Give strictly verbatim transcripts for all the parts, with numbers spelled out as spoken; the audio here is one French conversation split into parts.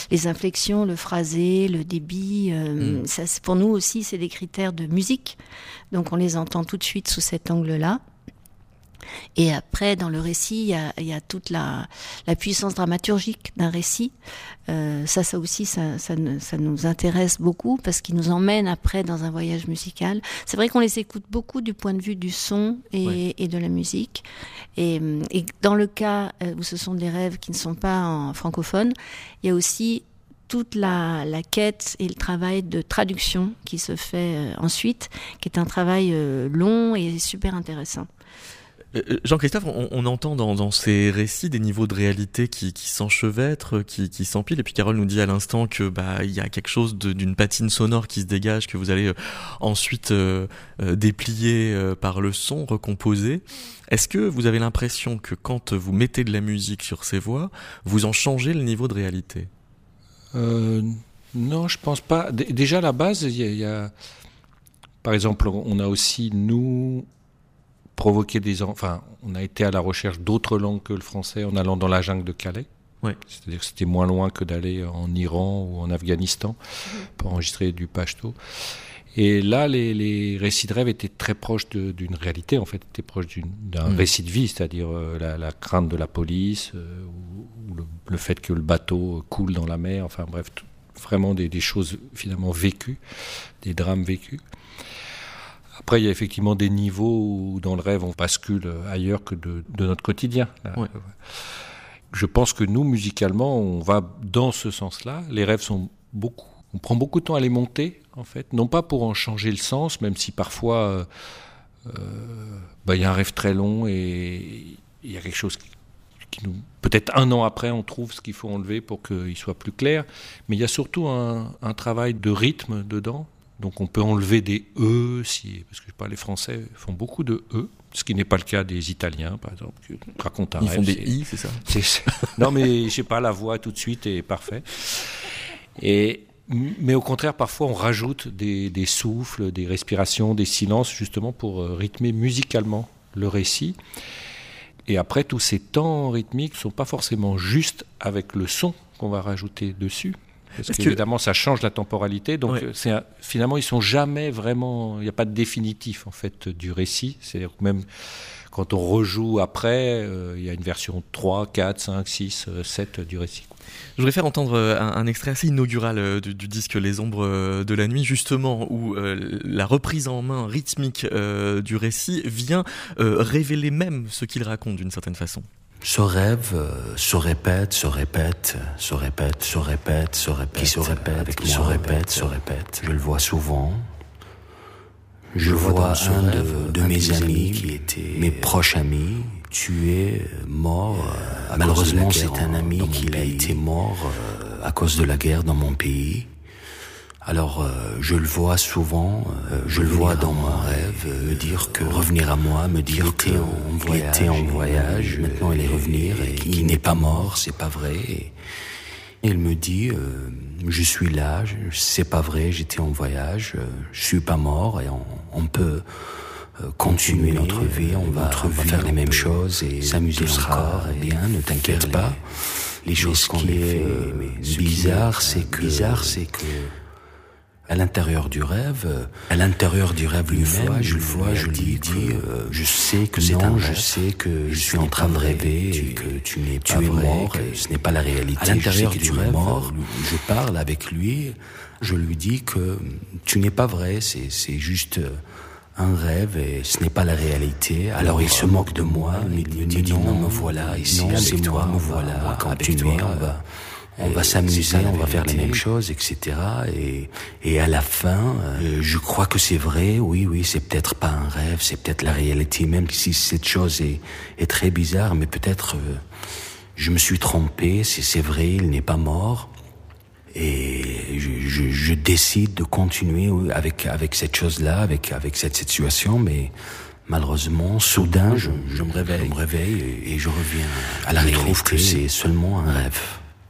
les inflexions, le phrasé, le débit. Euh, mmh. Ça, c'est, pour nous aussi, c'est des critères de musique. Donc on les entend tout de suite sous cet angle-là. Et après, dans le récit, il y a, il y a toute la, la puissance dramaturgique d'un récit. Euh, ça, ça aussi, ça, ça, ça nous intéresse beaucoup parce qu'il nous emmène après dans un voyage musical. C'est vrai qu'on les écoute beaucoup du point de vue du son et, ouais. et de la musique. Et, et dans le cas où ce sont des rêves qui ne sont pas en francophone, il y a aussi toute la, la quête et le travail de traduction qui se fait euh, ensuite, qui est un travail euh, long et super intéressant. Jean-Christophe, on, on entend dans, dans ces récits des niveaux de réalité qui, qui s'enchevêtrent, qui, qui s'empilent. Et puis Carole nous dit à l'instant que bah il y a quelque chose de, d'une patine sonore qui se dégage, que vous allez euh, ensuite euh, euh, déplier euh, par le son, recomposer. Est-ce que vous avez l'impression que quand vous mettez de la musique sur ces voix, vous en changez le niveau de réalité ? euh, Non, je pense pas. D- déjà à la base, il y, y a, par exemple, on a aussi nous. provoquer des... Enfin, on a été à la recherche d'autres langues que le français en allant dans la jungle de Calais. Ouais. C'est-à-dire que c'était moins loin que d'aller en Iran ou en Afghanistan pour enregistrer du pachto. Et là, les, les récits de rêve étaient très proches de, d'une réalité, en fait, étaient proches d'une, d'un mmh. récit de vie, c'est-à-dire euh, la, la crainte de la police, euh, ou, ou le, le fait que le bateau coule dans la mer, enfin bref, tout, vraiment des, des choses finalement vécues, des drames vécus. Après, il y a effectivement des niveaux où, dans le rêve, on bascule ailleurs que de, de notre quotidien. Ouais. Je pense que nous, musicalement, on va dans ce sens-là. Les rêves sont beaucoup... On prend beaucoup de temps à les monter, en fait. Non pas pour en changer le sens, même si parfois, euh, euh, bah, y a un rêve très long et il y a quelque chose qui, qui nous... Peut-être un an après, on trouve ce qu'il faut enlever pour qu'il soit plus clair. Mais il y a surtout un, un travail de rythme dedans. Donc on peut enlever des E, si, parce que je sais pas, les Français font beaucoup de E, ce qui n'est pas le cas des Italiens, par exemple, qui racontent un Ils rêve. Ils font des c'est, I, c'est ça c'est, c'est, Non, mais je sais pas, la voix tout de suite est parfaite. Et, mais au contraire, parfois on rajoute des, des souffles, des respirations, des silences, justement pour rythmer musicalement le récit. Et après, tous ces temps rythmiques ne sont pas forcément justes avec le son qu'on va rajouter dessus. Parce, Parce qu'évidemment, que... ça change la temporalité. Donc, ouais. c'est un... finalement, ils ne sont jamais vraiment... Il n'y a pas de définitif, en fait, du récit. C'est-à-dire que même quand on rejoue après, euh, il y a une version trois, quatre, cinq, six, sept du récit. Je voudrais faire entendre un, un extrait assez inaugural euh, du, du disque Les Ombres de la Nuit, justement, où euh, la reprise en main rythmique euh, du récit vient euh, révéler même ce qu'il raconte, d'une certaine façon. Ce rêve euh, se répète, se répète, se répète, se répète, se répète, qui se répète, qui se répète, se répète. Je le vois souvent. Je, Je vois, vois un de, de mes amis, qui était mes proches amis, tué, mort. Euh, Malheureusement, c'est un ami qui a été mort euh, à cause de la guerre dans mon pays. Alors, euh, je le vois souvent, euh, je le vois dans mon rêve, euh, me dire que revenir à moi, me dire qu'il était en voyage, était en voyage maintenant il est revenir et qu'il n'est pas mort, c'est pas vrai. Et il me dit, euh, je suis là, je, c'est pas vrai, j'étais en voyage, euh, je suis pas mort et on, on peut euh, continuer notre vie, on va, on va faire les mêmes choses et s'amuser encore. Bien, ne t'inquiète pas. Les choses qu'on est bizarre, c'est que bizarre, c'est que à l'intérieur du rêve, à l'intérieur du rêve lui-même, je le vois, je lui dis, euh, je sais que c'est un rêve, je sais que je suis en train de rêver et que tu n'es pas mort, et ce n'est pas la réalité. À l'intérieur du rêve, mort, je parle avec lui, je lui dis que tu n'es pas vrai, c'est, c'est juste un rêve et ce n'est pas la réalité. Alors il se moque de moi, il me dit non, me voilà ici, c'est moi, me voilà, on va continuer, on va... On va s'amuser, on va faire les mêmes choses, et cetera. Et, et à la fin, euh, je crois que c'est vrai, oui, oui, c'est peut-être pas un rêve, c'est peut-être la réalité, même si cette chose est, est très bizarre, mais peut-être euh, je me suis trompé, c'est, c'est vrai, il n'est pas mort. Et je, je, je décide de continuer avec, avec cette chose-là, avec, avec cette situation, mais... Malheureusement, soudain, je, je me réveille, je me réveille et, et je reviens à la réalité. Je trouve que c'est seulement un rêve.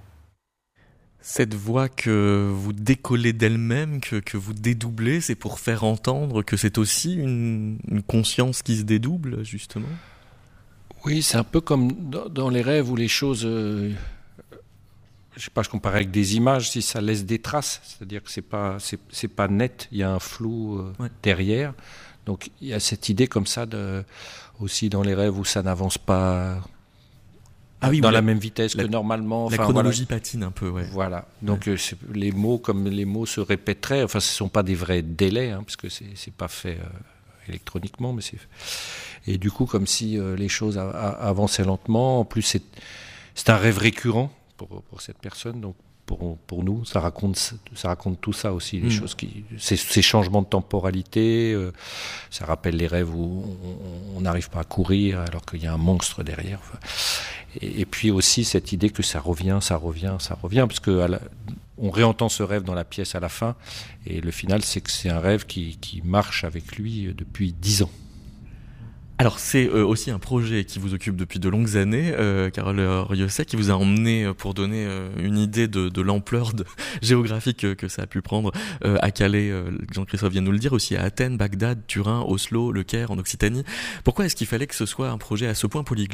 Cette voix que vous décollez d'elle-même, que, que vous dédoublez, c'est pour faire entendre que c'est aussi une, une conscience qui se dédouble, justement ? Oui, c'est un peu comme dans, dans les rêves où les choses... Euh, je sais pas, je compare avec des images, si ça laisse des traces, c'est-à-dire que c'est pas, c'est, c'est pas net, il y a un flou euh, ouais. derrière. Donc il y a cette idée comme ça de, aussi dans les rêves où ça n'avance pas ah oui, dans la, la même vitesse la, que normalement. La enfin, chronologie voilà. patine un peu, ouais. Voilà. Donc ouais. euh, c'est, les mots, comme les mots se répéteraient, enfin ce sont pas des vrais délais, hein, parce que c'est, c'est pas fait euh, électroniquement, mais c'est. Et du coup, comme si euh, les choses a, a, avançaient lentement. En plus, c'est, c'est un rêve récurrent pour pour cette personne, donc. Pour, pour nous, ça raconte, ça raconte tout ça aussi, les mmh. choses qui, ces, ces changements de temporalité, euh, ça rappelle les rêves où on n'arrive pas à courir alors qu'il y a un monstre derrière. Enfin, et, et puis aussi cette idée que ça revient, ça revient, ça revient, parce que à la, on réentend ce rêve dans la pièce à la fin, et le final, c'est que c'est un rêve qui, qui marche avec lui depuis dix ans. Alors c'est euh, aussi un projet qui vous occupe depuis de longues années, euh, Carole Rieussec, qui vous a emmené pour donner euh, une idée de, de l'ampleur de, géographique que, que ça a pu prendre euh, à Calais, euh, Jean-Christophe vient de nous le dire, aussi à Athènes, Bagdad, Turin, Oslo, Le Caire, en Occitanie. Pourquoi est-ce qu'il fallait que ce soit un projet à ce point polyglotte ?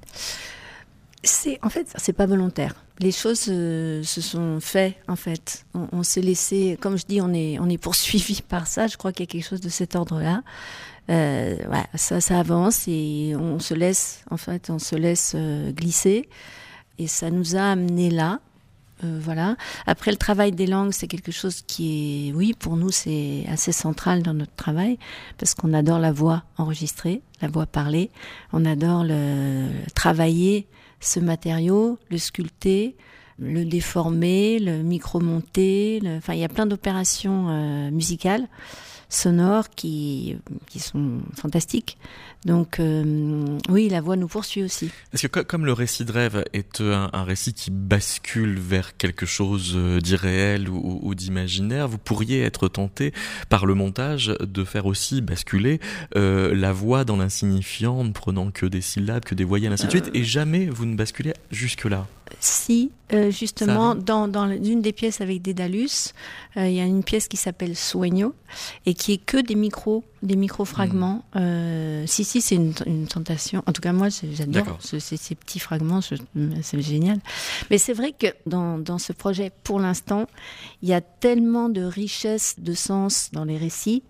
C'est, en fait, c'est pas volontaire. Les choses euh, se sont faites, en fait. On, on s'est laissé, comme je dis, on est, on est poursuivi par ça. Je crois qu'il y a quelque chose de cet ordre-là. Euh, ouais, ça, ça avance et on se laisse, en fait, on se laisse euh, glisser. Et ça nous a amené là. Euh, voilà. Après, le travail des langues, c'est quelque chose qui est, oui, pour nous, c'est assez central dans notre travail parce qu'on adore la voix enregistrée, la voix parlée. On adore le, le travailler ce matériau, le sculpter, le déformer, le micro-monter. Le... Enfin, il y a plein d'opérations euh, musicales, sonores qui, qui sont fantastiques. Donc euh, oui, la voix nous poursuit aussi. Est-ce que comme le récit de rêve est un, un récit qui bascule vers quelque chose d'irréel ou, ou d'imaginaire, vous pourriez être tenté par le montage de faire aussi basculer euh, la voix dans l'insignifiant, en ne prenant que des syllabes, que des voyelles, ainsi de suite, et jamais vous ne basculez jusque-là. Si, euh, justement, dans, dans une des pièces avec Dédalus, il euh, y a une pièce qui s'appelle Sueño et qui est que des micros, des micro-fragments. Mmh. Euh, si, si, c'est une, une tentation. En tout cas, moi, j'adore ce, ces, ces petits fragments, je, c'est génial. Mais c'est vrai que dans, dans ce projet, pour l'instant, il y a tellement de richesse de sens dans les récits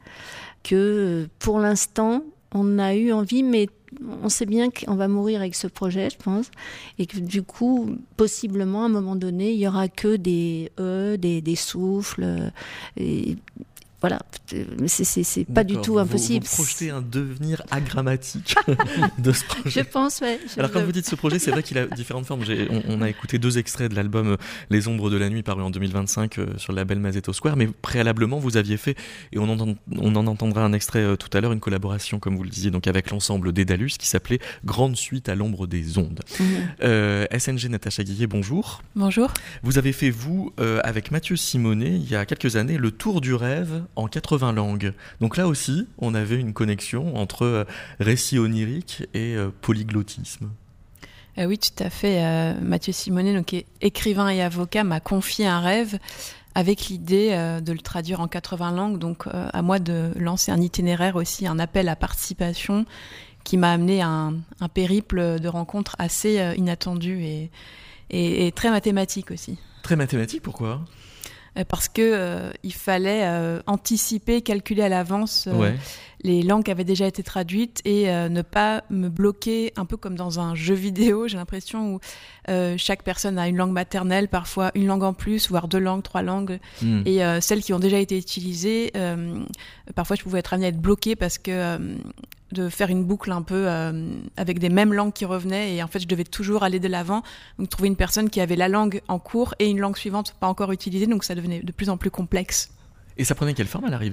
que, pour l'instant, on a eu envie, mais on sait bien qu'on va mourir avec ce projet, je pense, et que du coup, possiblement, à un moment donné, il y aura que des e, des, des souffles, et voilà, c'est, c'est, c'est pas du tout impossible. Vous, vous projetez un devenir agrammatique de ce projet. Je pense, ouais. Je Alors, quand vous dites ce projet, c'est vrai qu'il a différentes formes. J'ai, on, on a écouté deux extraits de l'album Les Ombres de la Nuit, paru en deux mille vingt-cinq euh, sur le label Mazzetto Square, mais préalablement, vous aviez fait, et on, entend, on en entendra un extrait euh, tout à l'heure, une collaboration, comme vous le disiez, donc avec l'ensemble Dédalus, qui s'appelait Grande Suite à l'ombre des ondes. Mmh. Euh, S N G Natacha Guillet, bonjour. Bonjour. Vous avez fait, vous, euh, avec Mathieu Simonet, il y a quelques années, le tour du rêve en quatre-vingts langues. Donc là aussi, on avait une connexion entre euh, récit onirique et euh, polyglottisme. Euh, oui, tout à fait. Euh, Mathieu Simonet, donc, écrivain et avocat, m'a confié un rêve avec l'idée euh, de le traduire en quatre-vingts langues. Donc euh, à moi de lancer un itinéraire aussi, un appel à participation qui m'a amené à un, un périple de rencontres assez euh, inattendu et, et, et très mathématique aussi. Très mathématique, pourquoi ? Parce que euh, il fallait euh, anticiper, calculer à l'avance euh, ouais. les langues qui avaient déjà été traduites et euh, ne pas me bloquer, un peu comme dans un jeu vidéo, j'ai l'impression, où euh, chaque personne a une langue maternelle, parfois une langue en plus, voire deux langues, trois langues. Mmh. Et euh, celles qui ont déjà été utilisées, euh, parfois je pouvais être amenée à être bloquée parce que... Euh, de faire une boucle un peu euh, avec des mêmes langues qui revenaient et en fait je devais toujours aller de l'avant, donc trouver une personne qui avait la langue en cours et une langue suivante pas encore utilisée, donc ça devenait de plus en plus complexe. Et ça prenait quelle forme à l'arrivée ?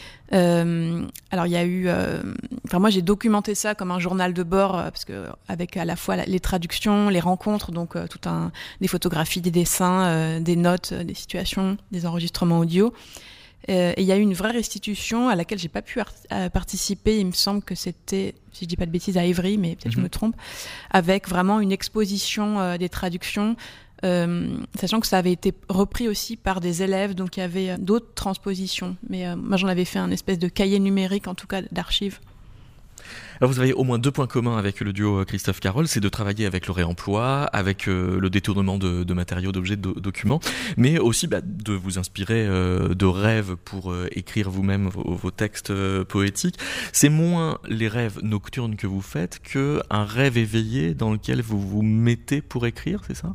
Euh, alors il y a eu, euh, enfin moi j'ai documenté ça comme un journal de bord euh, parce que avec à la fois la, les traductions, les rencontres, donc euh, tout un des photographies, des dessins, euh, des notes, euh, des situations, des enregistrements audio. Euh, et il y a eu une vraie restitution à laquelle j'ai pas pu art- euh, participer. Il me semble que c'était, si je dis pas de bêtises, à Évry, mais peut-être mmh. je me trompe, avec vraiment une exposition euh, des traductions, euh, sachant que ça avait été repris aussi par des élèves, donc il y avait euh, d'autres transpositions. Mais euh, moi j'en avais fait un espèce de cahier numérique, en tout cas d'archives. Alors vous avez au moins deux points communs avec le duo Christophe Carol, c'est de travailler avec le réemploi, avec euh, le détournement de, de matériaux, d'objets, de documents, mais aussi bah, de vous inspirer euh, de rêves pour euh, écrire vous-même vos, vos textes euh, poétiques. C'est moins les rêves nocturnes que vous faites que un rêve éveillé dans lequel vous vous mettez pour écrire, c'est ça ?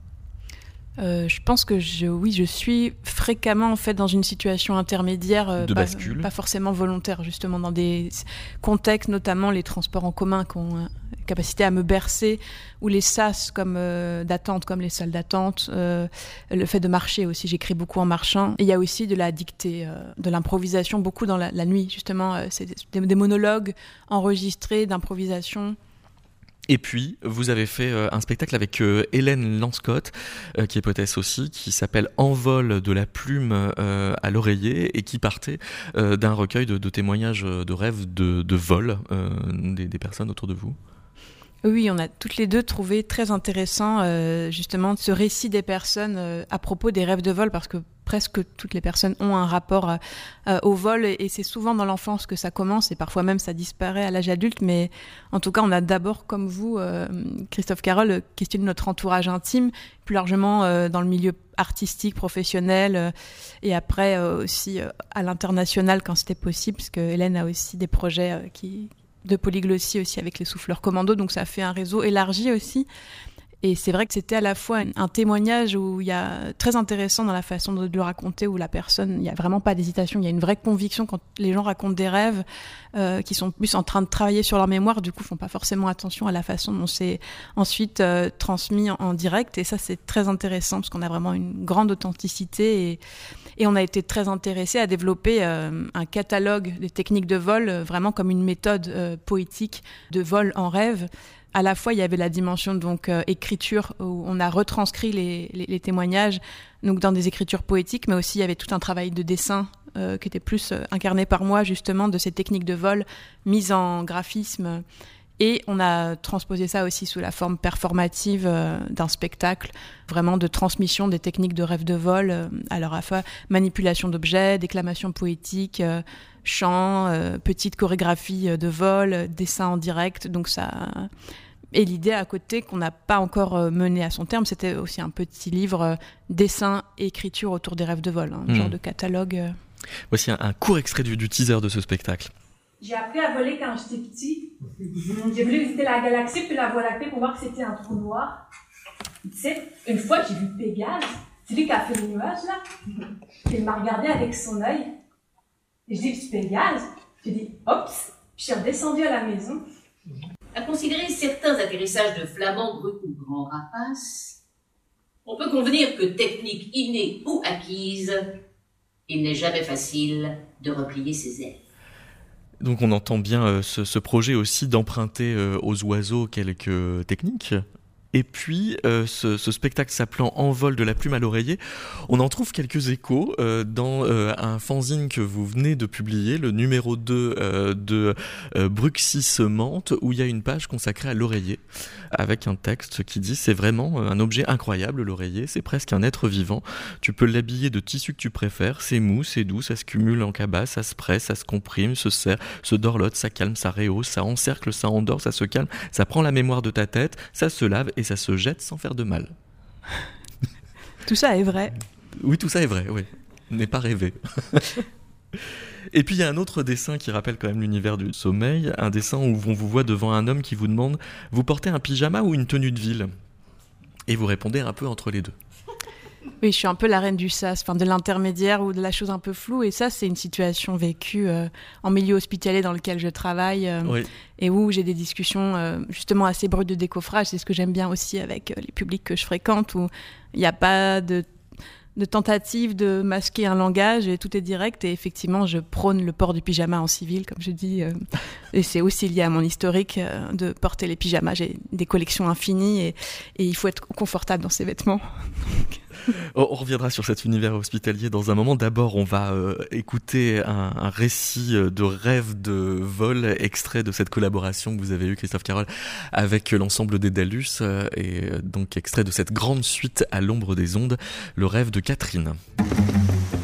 Euh, je pense que je, oui, je suis fréquemment en fait dans une situation intermédiaire, euh, de pas, bascule. pas forcément volontaire, justement dans des contextes, notamment les transports en commun qui ont euh, capacité à me bercer, ou les sas comme euh, d'attente, comme les salles d'attente, euh, le fait de marcher aussi. J'écris beaucoup en marchant. Et il y a aussi de la dictée, euh, de l'improvisation, beaucoup dans la, la nuit, justement. Euh, c'est des, des monologues enregistrés d'improvisation. Et puis, vous avez fait euh, un spectacle avec euh, Hélène Lanscott, euh, qui est poétesse aussi, qui s'appelle Envol de la plume euh, à l'oreiller, et qui partait euh, d'un recueil de, de témoignages de rêves de, de vol euh, des, des personnes autour de vous. Oui, on a toutes les deux trouvé très intéressant euh, justement ce récit des personnes euh, à propos des rêves de vol, parce que presque toutes les personnes ont un rapport euh, au vol, et, et c'est souvent dans l'enfance que ça commence, et parfois même ça disparaît à l'âge adulte. Mais en tout cas, on a d'abord, comme vous, euh, Christophe Carol, questionné notre entourage intime, plus largement euh, dans le milieu artistique, professionnel, euh, et après euh, aussi euh, à l'international quand c'était possible, parce que Hélène a aussi des projets euh, qui... de polyglossie aussi avec les souffleurs commandos, donc ça fait un réseau élargi aussi. Et c'est vrai que c'était à la fois un témoignage où il y a très intéressant dans la façon de le raconter, où la personne, il n'y a vraiment pas d'hésitation, il y a une vraie conviction quand les gens racontent des rêves euh, qui sont plus en train de travailler sur leur mémoire, du coup font pas forcément attention à la façon dont c'est ensuite euh, transmis en, en direct, et ça c'est très intéressant parce qu'on a vraiment une grande authenticité, et, et on a été très intéressés à développer euh, un catalogue des techniques de vol, euh, vraiment comme une méthode euh, poétique de vol en rêve. À la fois, il y avait la dimension donc euh, écriture, où on a retranscrit les, les, les témoignages donc dans des écritures poétiques, mais aussi il y avait tout un travail de dessin euh, qui était plus euh, incarné par moi, justement, de ces techniques de vol mises en graphisme. Et on a transposé ça aussi sous la forme performative euh, d'un spectacle, vraiment de transmission des techniques de rêve de vol, euh, alors à la fois manipulation d'objets, déclamation poétique, euh, chant, euh, petite chorégraphie de vol, dessin en direct, donc ça... Et l'idée à côté qu'on n'a pas encore mené à son terme, c'était aussi un petit livre euh, dessin et écriture autour des rêves de vol, un mmh. genre de catalogue. Euh... Voici un, un court extrait du, du teaser de ce spectacle. J'ai appris à voler quand j'étais petit. J'ai voulu visiter la galaxie puis la Voie lactée pour voir que c'était un trou noir. Tu sais, une fois j'ai vu Pégase, c'est lui qui a fait les nuages là. Il m'a regardé avec son œil. Et je dis, c'est Pégase. J'ai dit, oups, je suis redescendue à la maison. À considérer certains atterrissages de flamands bruts ou grands rapaces, on peut convenir que technique innée ou acquise, il n'est jamais facile de replier ses ailes. Donc on entend bien euh, ce, ce projet aussi d'emprunter euh, aux oiseaux quelques techniques. Et puis, euh, ce, ce spectacle s'appelant Envol de la plume à l'oreiller, on en trouve quelques échos euh, dans euh, un fanzine que vous venez de publier, le numéro deux euh, de euh, Bruxissemante, où il y a une page consacrée à l'oreiller, avec un texte qui dit « C'est vraiment un objet incroyable, l'oreiller, c'est presque un être vivant. Tu peux l'habiller de tissu que tu préfères, c'est mou, c'est doux, ça se cumule en cabas, ça se presse, ça se comprime, se serre, se dorlote, ça calme, ça rehausse, ça encercle, ça endort, ça se calme, ça prend la mémoire de ta tête, ça se lave et ça se jette sans faire de mal. » Tout ça est vrai. Oui, tout ça est vrai, oui. N'est pas rêvé. Et puis il y a un autre dessin qui rappelle quand même l'univers du sommeil, un dessin où on vous voit devant un homme qui vous demande « Vous portez un pyjama ou une tenue de ville ?» Et vous répondez un peu entre les deux. Oui, je suis un peu la reine du sas, enfin de l'intermédiaire ou de la chose un peu floue. Et ça, c'est une situation vécue euh, en milieu hospitalier dans lequel je travaille euh, oui. et où j'ai des discussions euh, justement assez brutes de décoffrage. C'est ce que j'aime bien aussi avec euh, les publics que je fréquente, où il n'y a pas de, de tentative de masquer un langage et tout est direct. Et effectivement, je prône le port du pyjama en civil, comme je dis. Euh, et c'est aussi lié à mon historique euh, de porter les pyjamas. J'ai des collections infinies et, et il faut être confortable dans ses vêtements. On reviendra sur cet univers hospitalier dans un moment. D'abord, on va euh, écouter un, un récit de rêve de vol, extrait de cette collaboration que vous avez eue, Christophe Carol, avec l'ensemble des Dalus, euh, et donc extrait de cette grande suite à l'ombre des ondes, le rêve de Catherine.